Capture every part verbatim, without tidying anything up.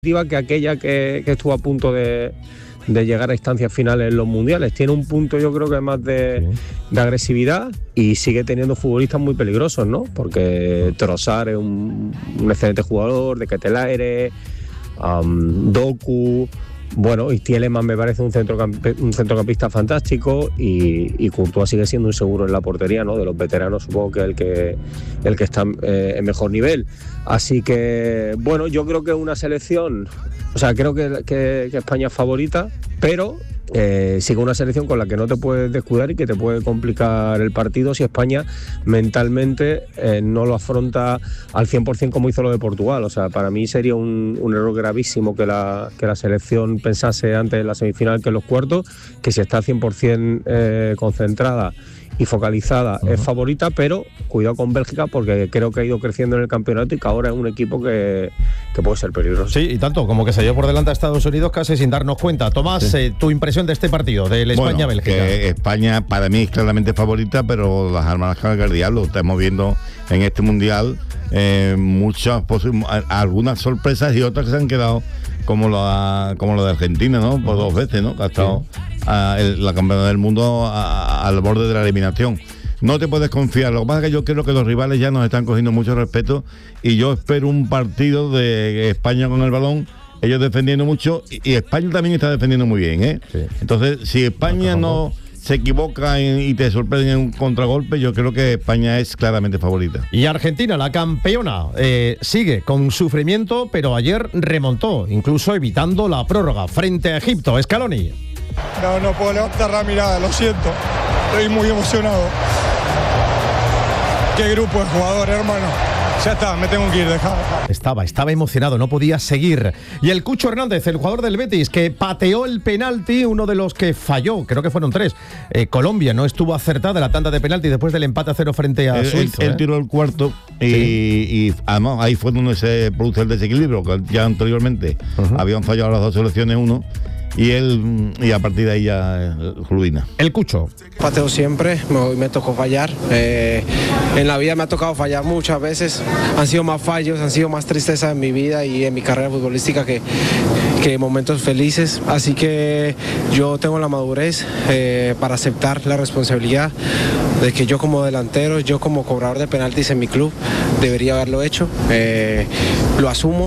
que aquella que, que estuvo a punto de, de llegar a instancias finales en los mundiales. Tiene un punto, yo creo que más de, de agresividad, y sigue teniendo futbolistas muy peligrosos, ¿no? Porque Trossard es un, un excelente jugador, de Ketelaere, um, Doku, bueno, y Tielemans me parece un, centrocamp- un centrocampista fantástico, y, y Courtois sigue siendo un seguro en la portería, ¿no? De los veteranos supongo que es el que, el que está eh, en mejor nivel. Así que, bueno, yo creo que una selección, o sea, creo que, que, que España es favorita, pero eh, sigue una selección con la que no te puedes descuidar y que te puede complicar el partido si España mentalmente eh, no lo afronta al cien por ciento como hizo lo de Portugal. O sea, para mí sería un, un error gravísimo que la, que la selección pensase antes de la semifinal que en los cuartos, que si está al cien por ciento eh, concentrada y focalizada, uh-huh, es favorita, pero cuidado con Bélgica, porque creo que ha ido creciendo en el campeonato y que ahora es un equipo que, que puede ser peligroso. Sí, y tanto, como que se dio por delante a Estados Unidos casi sin darnos cuenta. Tomás, sí. eh, tu impresión de este partido, del España-Bélgica. Bueno, que España para mí es claramente favorita, pero las armas cargan el diablo. Estamos viendo en este Mundial eh, muchas posi- algunas sorpresas y otras que se han quedado, como la como lo de Argentina, ¿no? Por dos veces, ¿no? Que ha estado sí. a, el, la campeona del mundo a, a, al borde de la eliminación. No te puedes confiar. Lo que pasa es que yo creo que los rivales ya nos están cogiendo mucho respeto, y yo espero un partido de España con el balón, ellos defendiendo mucho, y, y España también está defendiendo muy bien, ¿eh? Sí. Entonces, si España no se equivoca y te sorprende en un contragolpe, yo creo que España es claramente favorita. Y Argentina, la campeona, eh, sigue con sufrimiento, pero ayer remontó, incluso evitando la prórroga frente a Egipto. Scaloni. No, no puedo levantar la mirada, lo siento. Estoy muy emocionado. Qué grupo de jugadores, hermano. Ya está, me tengo que ir, dejar. Estaba, estaba emocionado, no podía seguir. Y el Cucho Hernández, el jugador del Betis, que pateó el penalti, uno de los que falló, creo que fueron tres. Eh, Colombia no estuvo acertada la tanda de penalti después del empate a cero frente a Suiza. Él, él, él tiró el cuarto y, sí. y además ahí fue donde se produce el desequilibrio, que ya anteriormente uh-huh. habían fallado las dos selecciones uno. Y él, y a partir de ahí ya ruina. El Cucho. Pateo siempre, me, me tocó fallar. Eh, en la vida me ha tocado fallar muchas veces. Han sido más fallos, han sido más tristezas en mi vida y en mi carrera futbolística que, que momentos felices. Así que yo tengo la madurez eh, para aceptar la responsabilidad de que yo como delantero, yo como cobrador de penaltis en mi club, debería haberlo hecho. Eh, lo asumo,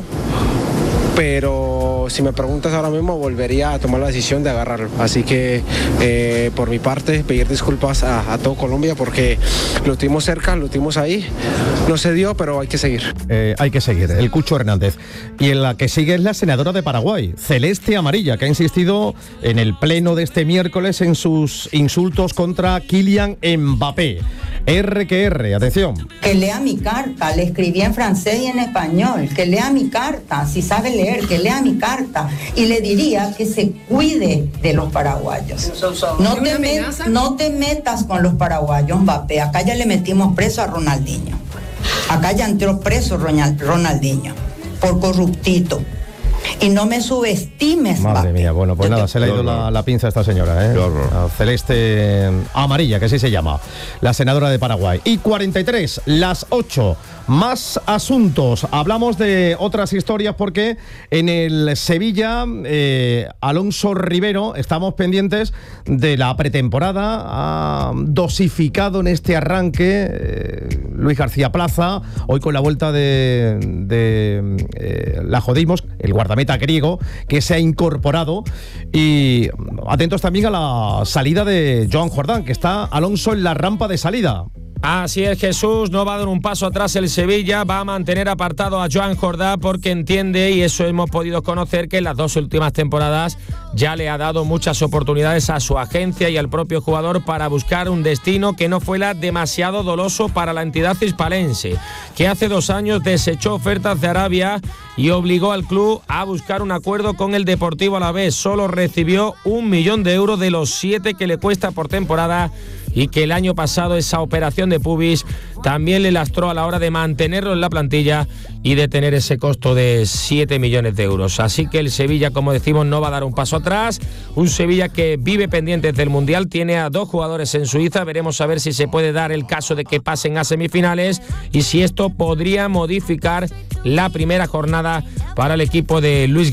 pero si me preguntas ahora mismo, volvería a tomar la decisión de agarrarlo. Así que eh, por mi parte, pedir disculpas a, a todo Colombia, porque lo tuvimos cerca, lo tuvimos ahí, no se dio, pero hay que seguir. Eh, hay que seguir, el Cucho Hernández. Y en la que sigue es la senadora de Paraguay, Celeste Amarilla, que ha insistido en el pleno de este miércoles en sus insultos contra Kylian Mbappé. R que R, atención. Que lea mi carta, le escribí en francés y en español, que lea mi carta, si sabe leer, que lea mi carta, y le diría que se cuide de los paraguayos. No te, met, no te metas con los paraguayos, Mbappé, acá ya le metimos preso a Ronaldinho, acá ya entró preso Ronaldinho, por corruptito. Y no me subestimes, Madre Mbappé. mía, bueno, pues nada, se le ha ido la, la pinza a esta señora, ¿eh? La Celeste Amarilla, que así se llama, la senadora de Paraguay. Y cuarenta y tres, las ocho, más asuntos. Hablamos de otras historias porque en el Sevilla, eh, Alonso Rivero, estamos pendientes de la pretemporada. Ha dosificado en este arranque eh, Luis García Plaza, hoy con la vuelta de, de eh, la Jodimos, el guardameta griego, que se ha incorporado. Y atentos también a la salida de Joan Jordán, que está Alonso en la rampa de salida. Así es, Jesús, no va a dar un paso atrás el Sevilla, va a mantener apartado a Joan Jordán porque entiende, y eso hemos podido conocer, que en las dos últimas temporadas ya le ha dado muchas oportunidades a su agencia y al propio jugador para buscar un destino que no fuera demasiado doloso para la entidad hispalense, que hace dos años desechó ofertas de Arabia y obligó al club a buscar un acuerdo con el Deportivo Alavés. Solo recibió un millón de euros de los siete que le cuesta por temporada y que el año pasado esa operación de pubis también le lastró a la hora de mantenerlo en la plantilla y de tener ese costo de siete millones de euros. Así que el Sevilla, como decimos, no va a dar un paso atrás. Un Sevilla que vive pendientes del Mundial, tiene a dos jugadores en Suiza. Veremos a ver si se puede dar el caso de que pasen a semifinales y si esto podría modificar la primera jornada para el equipo de Luis